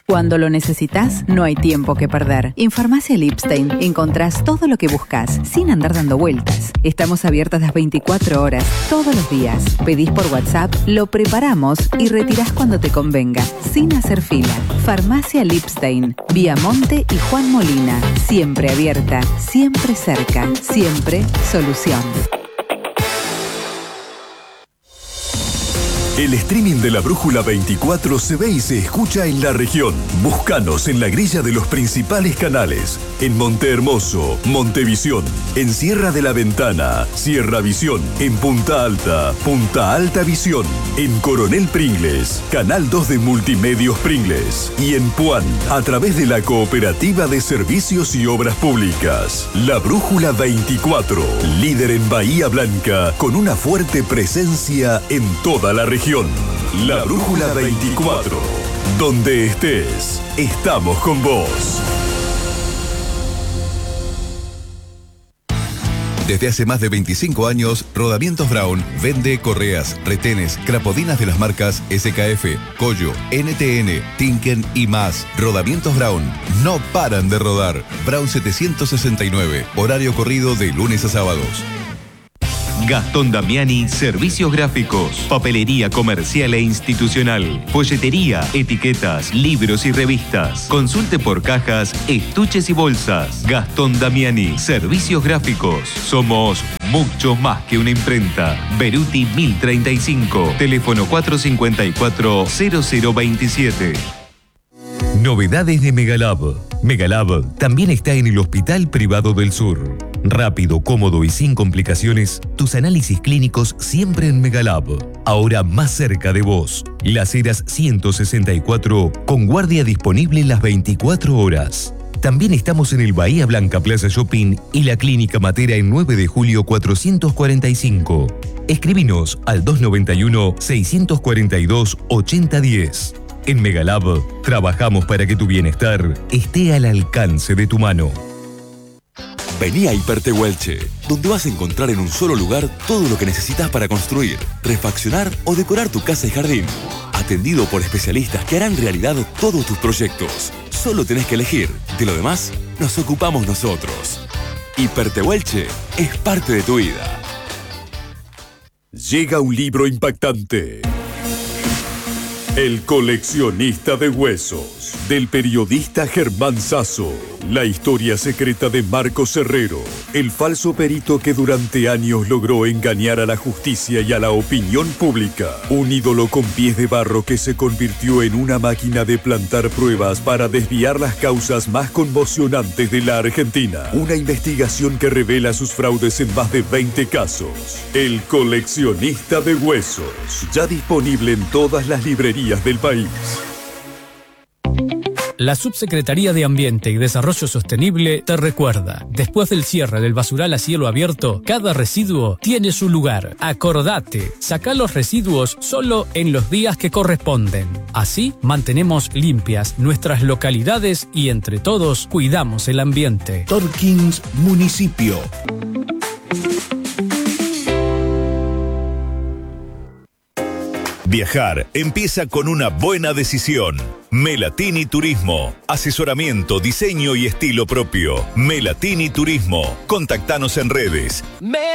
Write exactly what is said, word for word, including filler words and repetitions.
Cuando lo necesitas, no hay tiempo que perder. En Farmacia Lipstein encontrás todo lo que buscas, sin andar dando vueltas. Estamos abiertas las veinticuatro horas, todos los días. Pedís por WhatsApp, lo preparamos y retirás cuando te convenga, sin hacer fila. Farmacia Lipstein, Viamonte y Juan Molina. Siempre abierta, siempre cerca, siempre solución. El streaming de la Brújula veinticuatro se ve y se escucha en la región. Búscanos en la grilla de los principales canales. En Monte Hermoso, Montevisión. En Sierra de la Ventana, Sierra Visión. En Punta Alta, Punta Alta Visión. En Coronel Pringles, Canal dos de Multimedios Pringles. Y en Puan, a través de la Cooperativa de Servicios y Obras Públicas. La Brújula veinticuatro, líder en Bahía Blanca, con una fuerte presencia en toda la región. La Brújula veinticuatro. Donde estés, estamos con vos. Desde hace más de veinticinco años, Rodamientos Brown vende correas, retenes, crapodinas de las marcas S K F, Coyo, N T N, Tinken y más. Rodamientos Brown no paran de rodar. Brown setecientos sesenta y nueve, horario corrido de lunes a sábados. Gastón Damiani, servicios gráficos, papelería comercial e institucional, folletería, etiquetas, libros y revistas. Consulte por cajas, estuches y bolsas. Gastón Damiani, servicios gráficos. Somos mucho más que una imprenta. Beruti mil treinta y cinco, teléfono cuatro cinco cuatro, cero cero veintisiete. Novedades de Megalab. Megalab también está en el Hospital Privado del Sur. Rápido, cómodo y sin complicaciones, tus análisis clínicos siempre en Megalab. Ahora más cerca de vos. Las Heras ciento sesenta y cuatro, con guardia disponible las veinticuatro horas. También estamos en el Bahía Blanca Plaza Shopping y la Clínica Matera en nueve de julio cuatrocientos cuarenta y cinco. Escribinos al dos noventa y uno, seiscientos cuarenta y dos, ochenta diez. En Megalab trabajamos para que tu bienestar esté al alcance de tu mano. Vení a Hipertehuelche, donde vas a encontrar en un solo lugar todo lo que necesitas para construir, refaccionar o decorar tu casa y jardín. Atendido por especialistas que harán realidad todos tus proyectos. Solo tenés que elegir. De lo demás, nos ocupamos nosotros. Hipertehuelche es parte de tu vida. Llega un libro impactante. El coleccionista de huesos, del periodista Germán Sasso. La historia secreta de Marcos Herrero, el falso perito que durante años logró engañar a la justicia y a la opinión pública. Un ídolo con pies de barro que se convirtió en una máquina de plantar pruebas para desviar las causas más conmocionantes de la Argentina. Una investigación que revela sus fraudes en más de veinte casos. El coleccionista de huesos, ya disponible en todas las librerías del país. La Subsecretaría de Ambiente y Desarrollo Sostenible te recuerda, después del cierre del basural a cielo abierto, cada residuo tiene su lugar. Acordate, saca los residuos solo en los días que corresponden. Así mantenemos limpias nuestras localidades y entre todos cuidamos el ambiente. Torkins Municipio. Viajar empieza con una buena decisión. Melatini Turismo. Asesoramiento, diseño y estilo propio. Melatini Turismo. Contactanos en redes.